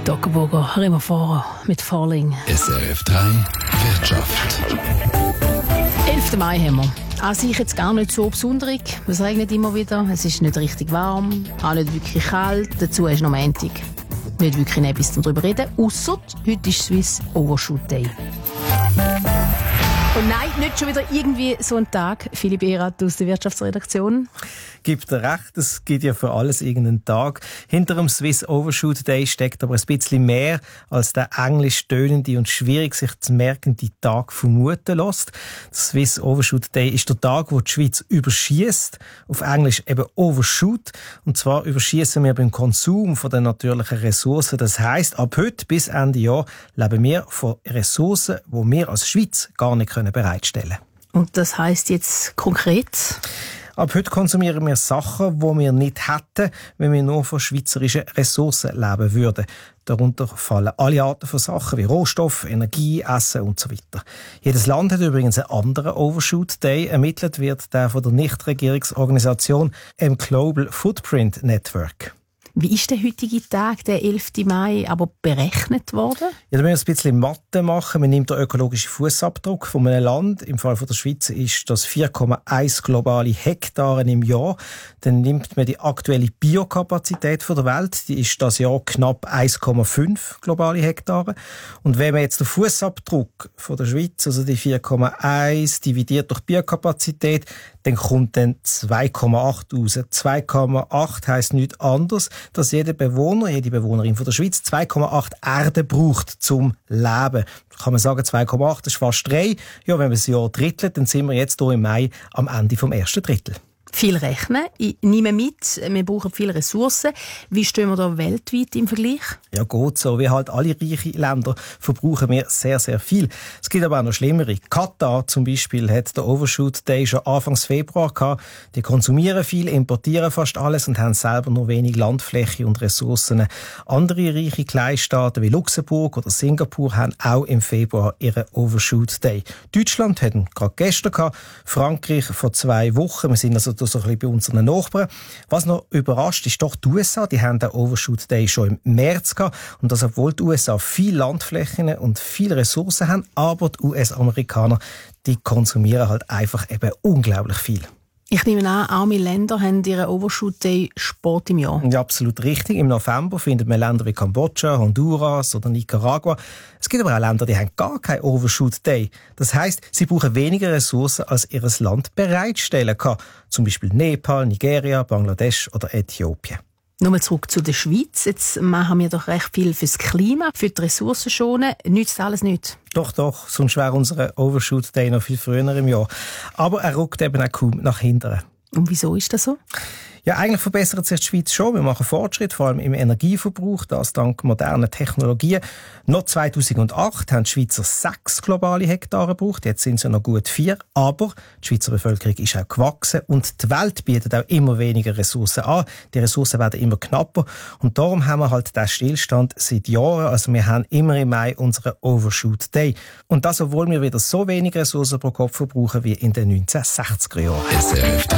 Toggenburger, Römerfahrer mit Falling. SRF 3 Wirtschaft. 11. Mai haben wir. An sich jetzt gar nicht so besonders. Es regnet immer wieder, es ist nicht richtig warm, auch nicht wirklich kalt. Dazu ist noch Montag. Nicht wirklich etwas darüber reden, ausser heute ist Swiss Overshoot Day. Und nein, nicht schon wieder irgendwie so ein Tag. Philipp Erath aus der Wirtschaftsredaktion. Gibt dir recht, es gibt ja für alles irgendeinen Tag. Hinter dem Swiss Overshoot Day steckt aber ein bisschen mehr als der englisch tönende und schwierig sich zu merkende Tag vermuten lässt. Der Swiss Overshoot Day ist der Tag, wo die Schweiz überschießt, auf Englisch eben Overshoot. Und zwar überschießen wir beim Konsum von den natürlichen Ressourcen. Das heisst, ab heute bis Ende Jahr leben wir von Ressourcen, die wir als Schweiz gar nicht bereitstellen können. Und das heisst jetzt konkret? Ab heute konsumieren wir Sachen, die wir nicht hätten, wenn wir nur von schweizerischen Ressourcen leben würden. Darunter fallen alle Arten von Sachen wie Rohstoff, Energie, Essen und so weiter. Jedes Land hat übrigens einen anderen Overshoot Day. Ermittelt wird der von der Nichtregierungsorganisation Global Footprint Network. Wie ist der heutige Tag, der 11. Mai, aber berechnet worden? Ja, da müssen wir ein bisschen Mathe machen. Man nimmt den ökologischen Fußabdruck von einem Land. Im Fall von der Schweiz ist das 4,1 globale Hektare im Jahr. Dann nimmt man die aktuelle Biokapazität der Welt. Die ist das Jahr knapp 1,5 globale Hektare. Und wenn man jetzt den Fußabdruck von der Schweiz, also die 4,1 dividiert durch Biokapazität, dann kommt dann 2,8 raus. 2,8 heisst nichts anderes, dass jeder Bewohner, jede Bewohnerin von der Schweiz 2,8 Erde braucht zum Leben. Kann man sagen, 2,8 ist fast 3. Ja, wenn wir das Jahr drittelt, dann sind wir jetzt hier im Mai am Ende vom ersten Drittel. Viel rechnen. Ich nehme mit, wir brauchen viele Ressourcen. Wie stehen wir da weltweit im Vergleich? Ja, gut so. Wie halt alle reichen Länder verbrauchen wir sehr, sehr viel. Es gibt aber auch noch schlimmere. Katar zum Beispiel hat den Overshoot Day schon Anfang Februar gehabt. Die konsumieren viel, importieren fast alles und haben selber nur wenig Landfläche und Ressourcen. Andere reiche Kleinstaaten wie Luxemburg oder Singapur haben auch im Februar ihren Overshoot Day. Deutschland hat ihn gerade gestern gehabt. Frankreich vor 2 Wochen. Wir sind also so ein bisschen bei unseren Nachbarn. Was noch überrascht, ist doch die USA. Die haben den Overshoot Day schon im März gehabt. Und das, obwohl die USA viele Landflächen und viele Ressourcen haben, aber die US-Amerikaner, die konsumieren halt einfach eben unglaublich viel. Ich nehme an, arme Länder haben ihren Overshoot Day spät im Jahr. Ja, absolut richtig. Im November findet man Länder wie Kambodscha, Honduras oder Nicaragua. Es gibt aber auch Länder, die haben gar keinen Overshoot Day. Das heisst, sie brauchen weniger Ressourcen, als ihr Land bereitstellen kann. Zum Beispiel Nepal, Nigeria, Bangladesch oder Äthiopien. Nochmal zurück zu der Schweiz. Jetzt machen wir doch recht viel fürs Klima, für die Ressourcen schonen. Nützt alles nicht? Doch, sonst wäre unser Overshoot Day noch viel früher im Jahr. Aber er rückt eben auch kaum nach hinten. Und wieso ist das so? Ja, eigentlich verbessert sich die Schweiz schon. Wir machen Fortschritt, vor allem im Energieverbrauch, das dank moderner Technologien. Noch 2008 haben die Schweizer 6 globale Hektare gebraucht, jetzt sind es ja noch gut 4. Aber die Schweizer Bevölkerung ist auch gewachsen und die Welt bietet auch immer weniger Ressourcen an. Die Ressourcen werden immer knapper und darum haben wir halt diesen Stillstand seit Jahren. Also wir haben immer im Mai unseren Overshoot Day. Und das, obwohl wir wieder so wenig Ressourcen pro Kopf verbrauchen wie in den 1960er Jahren. SRF 3